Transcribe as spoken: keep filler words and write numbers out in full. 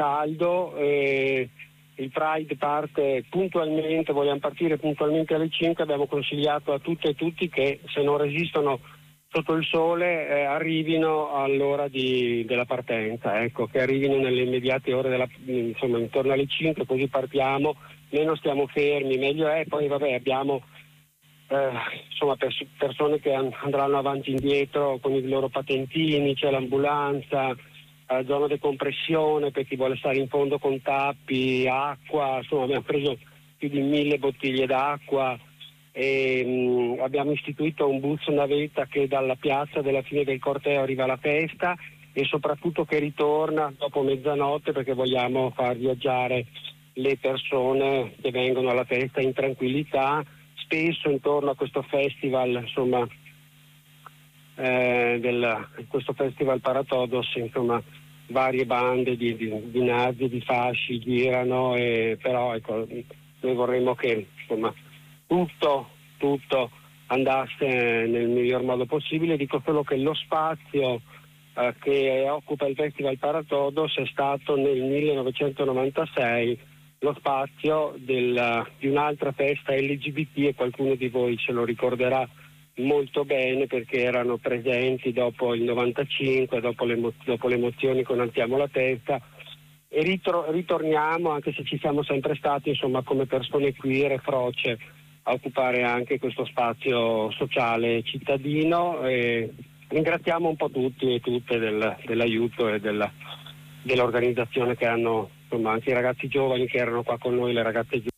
caldo. E il Pride parte puntualmente, vogliamo partire puntualmente alle cinque. Abbiamo consigliato a tutte e tutti che se non resistono sotto il sole eh, arrivino all'ora di, della partenza, ecco, che arrivino nelle immediate ore della, insomma intorno alle cinque, così partiamo, meno stiamo fermi, meglio è. Poi vabbè, abbiamo eh, insomma pers- persone che an- andranno avanti e indietro con i loro patentini, c'è l'ambulanza, eh, zona decompressione per chi vuole stare in fondo con tappi, acqua, insomma abbiamo preso più di mille bottiglie d'acqua. E, mh, abbiamo istituito un bus navetta che dalla piazza della fine del corteo arriva alla festa e soprattutto che ritorna dopo mezzanotte, perché vogliamo far viaggiare le persone che vengono alla festa in tranquillità. Spesso intorno a questo festival, insomma, eh, del, questo festival Paratodos, insomma, varie bande di, di, di nazi, di fasci girano, e, però ecco, noi vorremmo che insomma tutto, tutto andasse nel miglior modo possibile. Dico solo che lo spazio eh, che occupa il Festival Paratodos è stato nel millenovecentonovantasei lo spazio del, di un'altra festa L G B T, e qualcuno di voi se lo ricorderà molto bene perché erano presenti dopo il novantacinque, dopo le, dopo le mozioni con Alziamo la testa, e ritro- ritorniamo, anche se ci siamo sempre stati, insomma, come persone queer e froce, a occupare anche questo spazio sociale cittadino. E ringraziamo un po' tutti e tutte del, dell'aiuto e della, dell'organizzazione che hanno, insomma, anche i ragazzi giovani che erano qua con noi, le ragazze giovani.